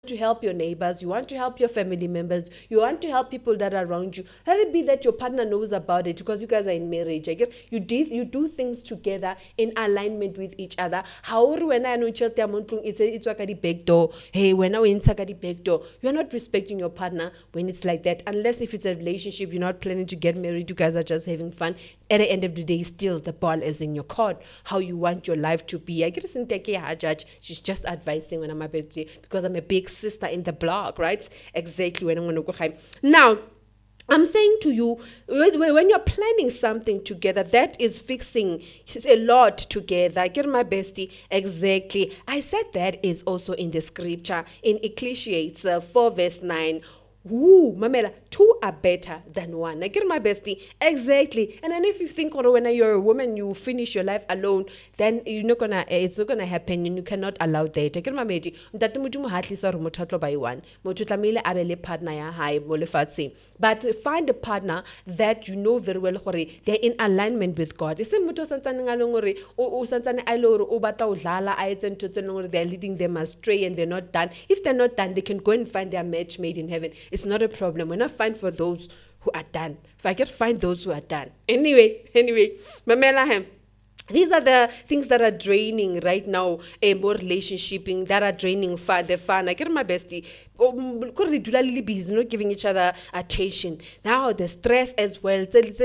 to help your neighbors, you want to help your family members, you want to help people that are around you. Let it be that your partner knows about it because you guys are in marriage. I get you do things together in alignment with each other. However, when I know it's like the back door. Hey, when I inside the back door, you're not respecting your partner when it's like that. Unless if it's a relationship, you're not planning to get married, you guys are just having fun. At the end of the day, still the ball is in your court. How you want your life to be. I get a judge. She's just advising when I'm a birthday because I'm a big sister in the block, right? Exactly when I'm going to go home. Now, I'm saying to you, when you're planning something together, that is fixing a lot together. Get my bestie. Exactly. I said that is also in the scripture in Ecclesiastes 4 verse 9. Woo, Mamela, two are better than one. I get my bestie. Exactly. And then if you think when you're a woman, you finish your life alone, then it's not gonna happen, and you cannot allow that. I get my mate. That mutu hatli sa rumothatlo by one. Motu tlamile abele partner ya hai molefatsi. But find a partner that you know very well they're in alignment with God. Ise mutu santsane ngalong gore o santsane a ile gore o batla o dlala a etse ntho tse leng they're leading them astray and they're not done. If they're not done, they can go and find their match made in heaven. It's not a problem. We're not fine for those who are done. If I can find those who are done. Anyway, Mamela Hem. These are the things that are draining right now, more relationshiping, that are draining the fun. I get my bestie. Busy, not giving each other attention. Now the stress as well. In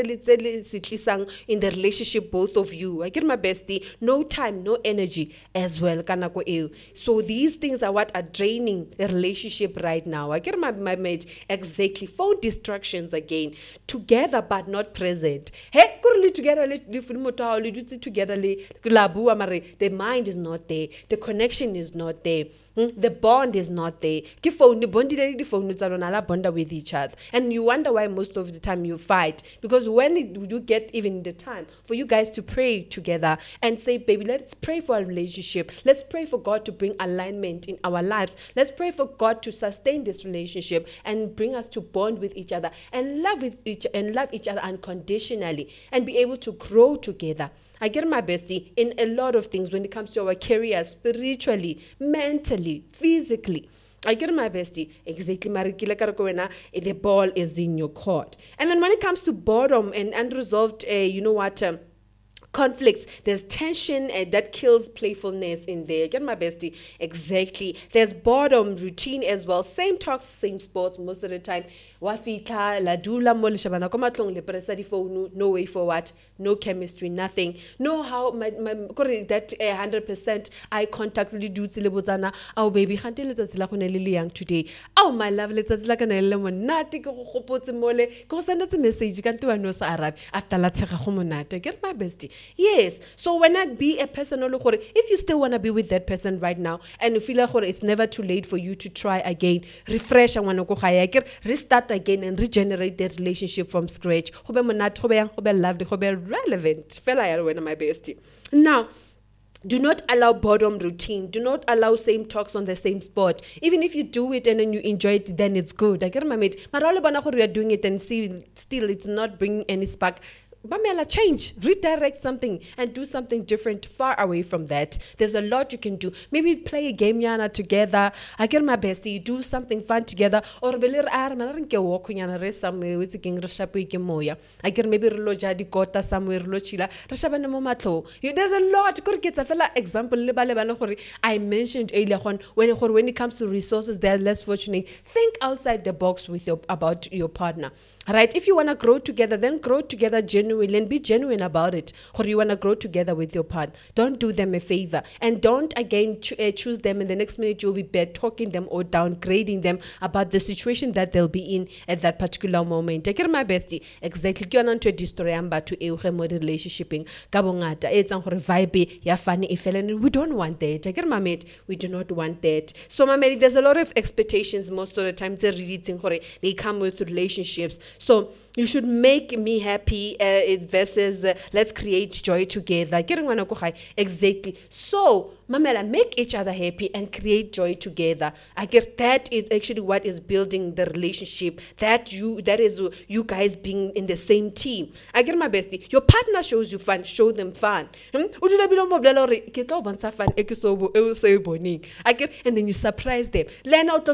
the relationship, both of you. I get my bestie. No time, no energy as well. So these things are what are draining the relationship right now. I get my mate. Exactly. Phone distractions again. Together but not present. Hey, together the mind is not there, the connection is not there, the bond is not there. Bond with each other, and you wonder why most of the time you fight, because when you get even the time for you guys to pray together and say, baby, let's pray for our relationship, let's pray for God to bring alignment in our lives, let's pray for God to sustain this relationship and bring us to bond with each other and love each other unconditionally and be able to grow together. I get my bestie in a lot of things when it comes to our career, spiritually, mentally, physically. I get my bestie. Exactly. The ball is in your court. And then when it comes to boredom and unresolved, conflicts, there's tension that kills playfulness in there. Get my bestie. Exactly. There's boredom, routine as well. Same talks, same sports most of the time. Wafita, la dula molishabana komatlong le presa di phone, no way forward, no chemistry, nothing. No how my that 100% eye contact li dudes le botsana. Oh baby, khante le tsatsi la khone le young today. Oh my love, le tsatsi la kana le monate go gopotse mole. Go send a message kanti wa no sa arab after la tshega go monate. Get my bestie. Yes. So when I be a person, if you still want to be with that person right now and you feel like it's never too late for you to try again, refresh and restart again and regenerate that relationship from scratch. Loved, relevant. My bestie. Now, do not allow boredom routine. Do not allow same talks on the same spot. Even if you do it and then you enjoy it, then it's good. I get my mate. But all about we are doing it and see still it's not bringing any spark. Bamela, change, redirect something and do something different far away from that. There's a lot you can do. Maybe play a game yana together. I get my bestie, do something fun together. Or belir walk somewhere with moya. I get maybe jadi kota somewhere chila. There's a lot. Get a fella example. I mentioned earlier on when it comes to resources, they're less fortunate. Think outside the box about your partner. Right? If you want to grow together, then grow together genuinely and be genuine about it. Or you want to grow together with your partner. Don't do them a favor. And don't again choose them and the next minute you'll be bad talking them or downgrading them about the situation that they'll be in at that particular moment. I get my bestie. Exactly. You're not to destroy to relationshiping. Kabongata. It's a vibe. Ya funny if we don't want that. I get my mate. We do not want that. So my mate, there's a lot of expectations most of the time. They come with relationships. So you should make me happy. versus let's create joy together. Exactly. So, Mamela, make each other happy and create joy together. I get that is actually what is building the relationship. That is you guys being in the same team. I get my bestie. Your partner shows you fun, show them fun. I get, and then you surprise them. Learn out